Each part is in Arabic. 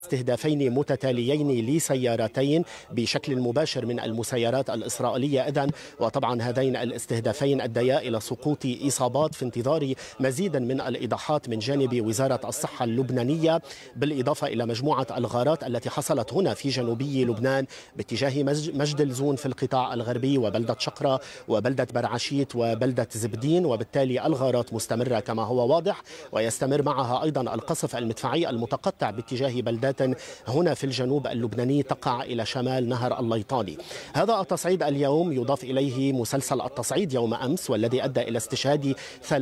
استهدافين متتاليين لسيارتين بشكل مباشر من المسيرات الإسرائيلية إذن، وطبعا هذين الاستهدافين أديا إلى سقوط إصابات في انتظار مزيد من الإيضاحات من جانب وزارة الصحة اللبنانية، بالإضافة إلى مجموعة الغارات التي حصلت هنا في جنوبي لبنان باتجاه مجد الزون في القطاع الغربي وبلدة شقرة وبلدة برعشيت وبلدة زبدين، وبالتالي الغارات مستمرة كما هو واضح، ويستمر معها أيضا القصف المدفعي المتقطع باتجاه بلدات هنا في الجنوب اللبناني تقع إلى شمال نهر الليطاني. هذا التصعيد اليوم يضاف إليه مسلسل التصعيد يوم أمس، والذي أدى إلى استشهاد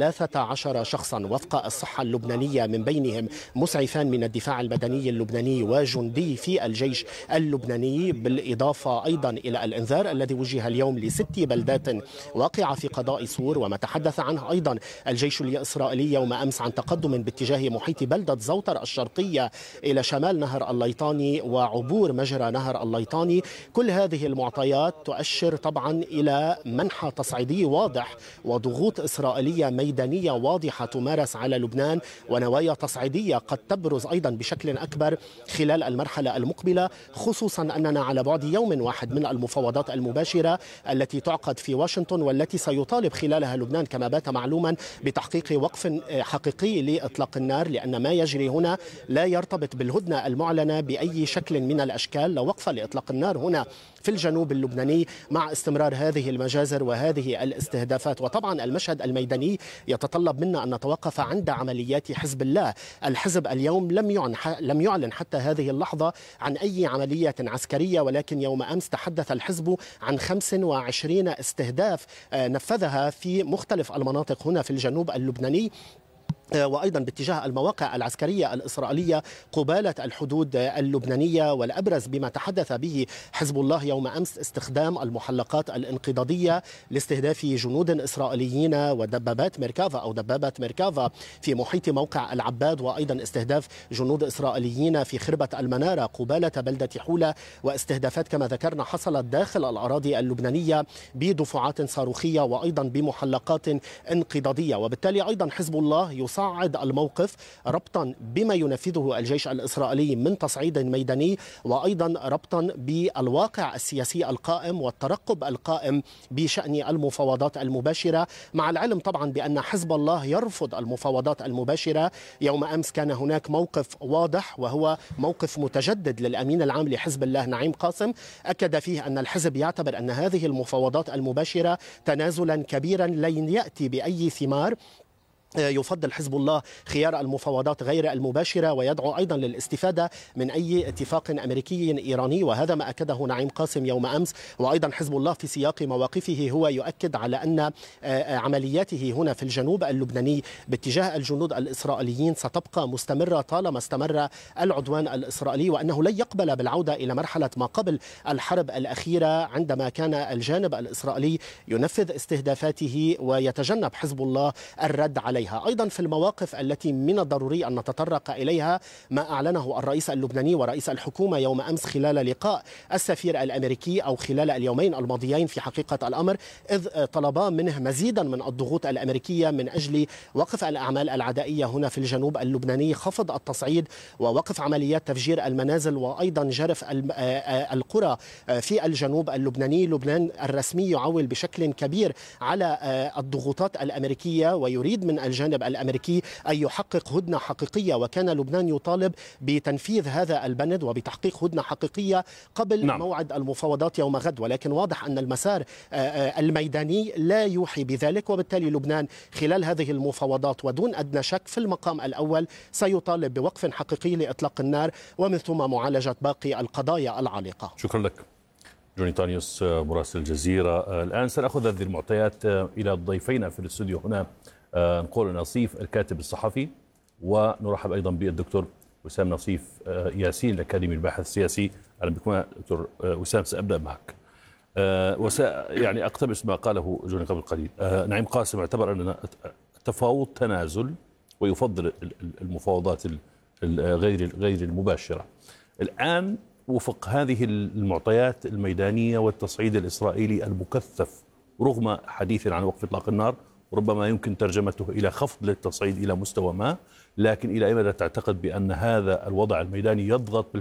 13 شخصا وفق الصحة اللبنانية، من بينهم مسعفان من الدفاع المدني اللبناني وجندي في الجيش اللبناني، بالإضافة أيضا إلى الإنذار الذي وجه اليوم ل6 بلدات واقعة في قضاء سور. وما تحدث عنه أيضا الجيش الإسرائيلي يوم أمس عن تقدم باتجاه محيط بلدة زوطر الشرقية إلى شمال نهر الليطاني وعبور مجرى نهر الليطاني. كل هذه المعطيات تؤشر طبعا إلى منحى تصعيدي واضح وضغوط إسرائيلية ميدانية واضحة تمارس على لبنان، ونوايا تصعيدية قد تبرز أيضا بشكل أكبر خلال المرحلة المقبلة، خصوصا أننا على بعد يوم واحد من المفاوضات المباشرة التي تعقد في واشنطن، والتي سيطالب خلالها لبنان كما بات معلوما بتحقيق وقف حقيقي لإطلاق النار، لأن ما يجري هنا لا يرتبط بالهدنة المعلنة بأي شكل من الأشكال. لا وقف لإطلاق النار هنا في الجنوب اللبناني مع استمرار هذه المجازر وهذه الاستهدافات. وطبعا المشهد الميداني يتطلب منا أن نتوقف عند عمليات حزب الله. الحزب اليوم لم يعلن حتى هذه اللحظة عن أي عملية عسكرية، ولكن يوم أمس تحدث الحزب عن 25 استهداف نفذها في مختلف المناطق هنا في الجنوب اللبناني، وأيضا باتجاه المواقع العسكرية الإسرائيلية قبالة الحدود اللبنانية. والأبرز بما تحدث به حزب الله يوم أمس استخدام المحلقات الانقضاضية لاستهداف جنود إسرائيليين ودبابات ميركافا أو دبابات ميركافا في محيط موقع العباد، وأيضا استهداف جنود إسرائيليين في خربة المنارة قبالة بلدة حولة، واستهدافات كما ذكرنا حصلت داخل الأراضي اللبنانية بدفعات صاروخية وأيضا بمحلقات انقضاضية. وبالتالي أيضا حزب الله يصعد الموقف ربطا بما ينفذه الجيش الإسرائيلي من تصعيد ميداني، وأيضا ربطا بالواقع السياسي القائم والترقب القائم بشأن المفاوضات المباشرة، مع العلم طبعا بأن حزب الله يرفض المفاوضات المباشرة. يوم أمس كان هناك موقف واضح وهو موقف متجدد للأمين العام لحزب الله نعيم قاسم، أكد فيه أن الحزب يعتبر أن هذه المفاوضات المباشرة تنازلا كبيرا لن يأتي بأي ثمار. يفضل حزب الله خيار المفاوضات غير المباشرة، ويدعو أيضا للاستفادة من أي اتفاق أمريكي إيراني، وهذا ما أكده نعيم قاسم يوم أمس. وأيضا حزب الله في سياق مواقفه هو يؤكد على أن عملياته هنا في الجنوب اللبناني باتجاه الجنود الإسرائيليين ستبقى مستمرة طالما استمر العدوان الإسرائيلي، وأنه لن يقبل بالعودة إلى مرحلة ما قبل الحرب الأخيرة عندما كان الجانب الإسرائيلي ينفذ استهدافاته ويتجنب حزب الله الرد عليه. أيضا في المواقف التي من الضروري أن نتطرق إليها ما أعلنه الرئيس اللبناني ورئيس الحكومة يوم أمس خلال لقاء السفير الأمريكي أو خلال اليومين الماضيين في حقيقة الأمر، إذ طلبا منه مزيدا من الضغوط الأمريكية من أجل وقف الأعمال العدائية هنا في الجنوب اللبناني، خفض التصعيد ووقف عمليات تفجير المنازل وأيضا جرف القرى في الجنوب اللبناني. لبنان الرسمي يعول بشكل كبير على الضغوطات الأمريكية ويريد من الجانب الأمريكي أن يحقق هدنة حقيقية، وكان لبنان يطالب بتنفيذ هذا البند وبتحقيق هدنة حقيقية قبل موعد المفاوضات يوم غد، ولكن واضح أن المسار الميداني لا يوحي بذلك، وبالتالي لبنان خلال هذه المفاوضات ودون أدنى شك في المقام الأول سيطالب بوقف حقيقي لإطلاق النار ومن ثم معالجة باقي القضايا العالقة. شكرا لك جوني تانيوس مراسل الجزيرة. الآن سنأخذ هذه المعطيات إلى ضيفينا في الاستوديو هنا، نقول نصيف الكاتب الصحفي، ونرحب أيضا بالدكتور وسام نصيف ياسين الأكاديمي الباحث السياسي. أهلا بكم دكتور وسام. سأبدأ معك يعني أقتبس ما قاله جوني قبل قليل. نعيم قاسم اعتبر أن التفاوض تنازل ويفضل المفاوضات غير المباشرة. الآن وفق هذه المعطيات الميدانية والتصعيد الإسرائيلي المكثف رغم حديث عن وقف إطلاق النار، ربما يمكن ترجمته إلى خفض للتصعيد إلى مستوى ما، لكن إلى أي مدى تعتقد بأن هذا الوضع الميداني يضغط